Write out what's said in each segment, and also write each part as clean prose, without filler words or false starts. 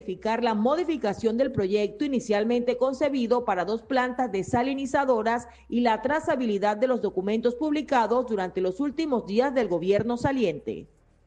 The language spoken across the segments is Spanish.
La modificación del proyecto inicialmente concebido para 2 plantas desalinizadoras y la trazabilidad de los documentos publicados durante los últimos días del gobierno saliente.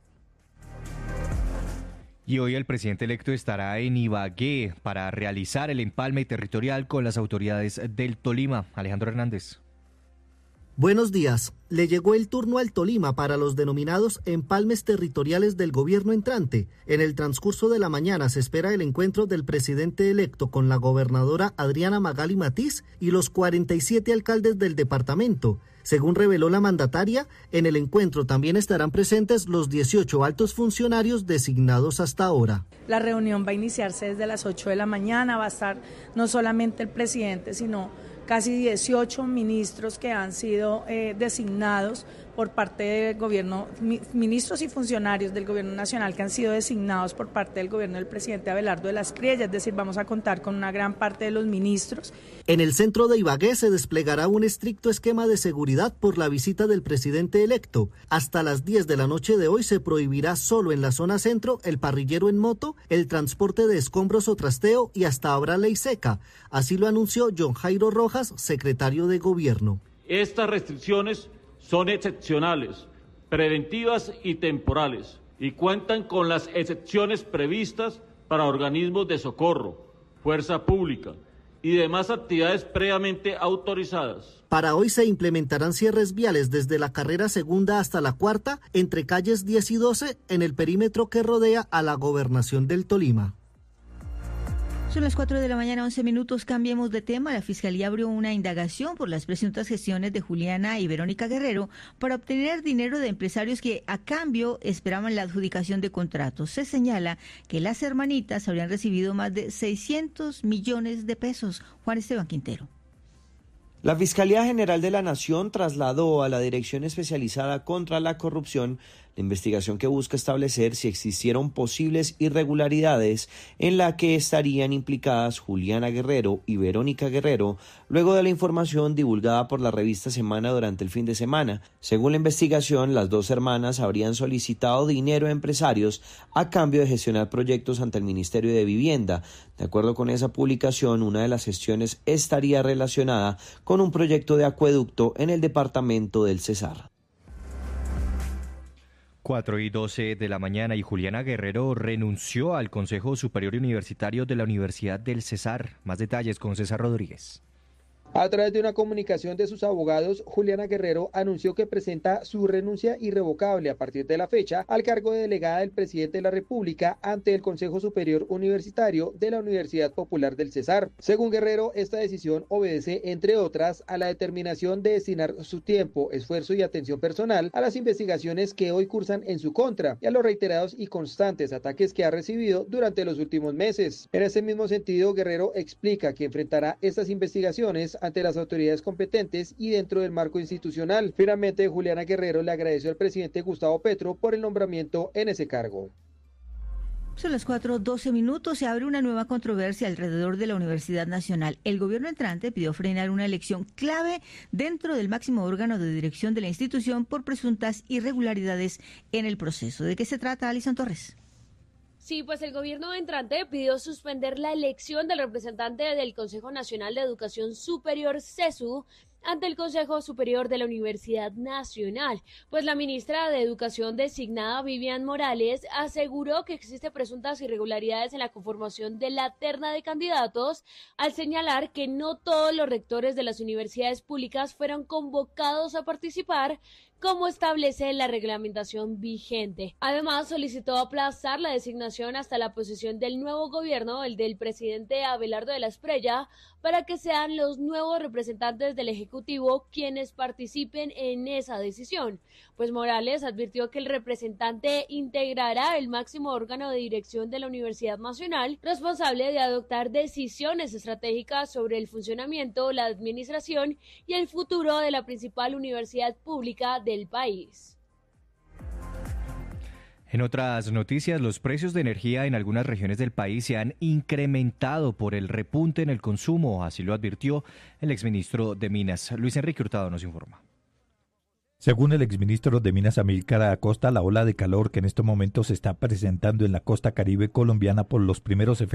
Y hoy el presidente electo estará en Ibagué para realizar el empalme territorial con las autoridades del Tolima. Alejandro Hernández. Buenos días. Le llegó el turno al Tolima para los denominados empalmes territoriales del gobierno entrante. En el transcurso de la mañana se espera el encuentro del presidente electo con la gobernadora Adriana Magali Matiz y los 47 alcaldes del departamento. Según reveló la mandataria, en el encuentro también estarán presentes los 18 altos funcionarios designados hasta ahora. La reunión va a iniciarse desde las 8 de la mañana, va a estar no solamente el presidente, sino casi 18 ministros que han sido designados por parte del gobierno, ministros y funcionarios del gobierno nacional que han sido designados por parte del gobierno del presidente Abelardo de las Espriella, es decir, vamos a contar con una gran parte de los ministros. En el centro de Ibagué se desplegará un estricto esquema de seguridad por la visita del presidente electo. Hasta las 10 de la noche de hoy se prohibirá solo en la zona centro el parrillero en moto, el transporte de escombros o trasteo y hasta habrá ley seca. Así lo anunció John Jairo Rojas, secretario de Gobierno. Estas restricciones son excepcionales, preventivas y temporales, y cuentan con las excepciones previstas para organismos de socorro, fuerza pública y demás actividades previamente autorizadas. Para hoy se implementarán cierres viales desde la carrera segunda hasta la cuarta, entre calles 10 y 12, en el perímetro que rodea a la gobernación del Tolima. Son las 4 de la mañana, 11 minutos, cambiemos de tema. La Fiscalía abrió una indagación por las presuntas gestiones de Juliana y Verónica Guerrero para obtener dinero de empresarios que a cambio esperaban la adjudicación de contratos. Se señala que las hermanitas habrían recibido más de 600 millones de pesos. Juan Esteban Quintero. La Fiscalía General de la Nación trasladó a la Dirección Especializada contra la Corrupción la investigación que busca establecer si existieron posibles irregularidades en la que estarían implicadas Juliana Guerrero y Verónica Guerrero, luego de la información divulgada por la revista Semana durante el fin de semana. Según la investigación, las dos hermanas habrían solicitado dinero a empresarios a cambio de gestionar proyectos ante el Ministerio de Vivienda. De acuerdo con esa publicación, una de las gestiones estaría relacionada con un proyecto de acueducto en el departamento del Cesar. 4:12 de la mañana y Juliana Guerrero renunció al Consejo Superior Universitario de la Universidad del Cesar. Más detalles con César Rodríguez. A través de una comunicación de sus abogados, Juliana Guerrero anunció que presenta su renuncia irrevocable a partir de la fecha al cargo de delegada del presidente de la República ante el Consejo Superior Universitario de la Universidad Popular del Cesar. Según Guerrero, esta decisión obedece, entre otras, a la determinación de destinar su tiempo, esfuerzo y atención personal a las investigaciones que hoy cursan en su contra y a los reiterados y constantes ataques que ha recibido durante los últimos meses. En ese mismo sentido, Guerrero explica que enfrentará estas investigaciones ante las autoridades competentes y dentro del marco institucional. Finalmente, Juliana Guerrero le agradeció al presidente Gustavo Petro por el nombramiento en ese cargo. Son las 4:12 minutos. Se abre una nueva controversia alrededor de la Universidad Nacional. El gobierno entrante pidió frenar una elección clave dentro del máximo órgano de dirección de la institución por presuntas irregularidades en el proceso. ¿De qué se trata, Alison Torres? Sí, pues el gobierno entrante pidió suspender la elección del representante del Consejo Nacional de Educación Superior, CESU, ante el Consejo Superior de la Universidad Nacional, pues la ministra de Educación designada, Vivian Morales, aseguró que existen presuntas irregularidades en la conformación de la terna de candidatos, al señalar que no todos los rectores de las universidades públicas fueron convocados a participar, como establece la reglamentación vigente. Además, solicitó aplazar la designación hasta la posesión del nuevo gobierno, el del presidente Abelardo de la Espriella, para que sean los nuevos representantes del Ejecutivo quienes participen en esa decisión. Pues Morales advirtió que el representante integrará el máximo órgano de dirección de la Universidad Nacional, responsable de adoptar decisiones estratégicas sobre el funcionamiento, la administración y el futuro de la principal universidad pública del país. En otras noticias, los precios de energía en algunas regiones del país se han incrementado por el repunte en el consumo, así lo advirtió el exministro de Minas. Luis Enrique Hurtado nos informa. Según el exministro de Minas Amílcar Acosta, la ola de calor que en estos momentos se está presentando en la costa caribe colombiana por los primeros efectos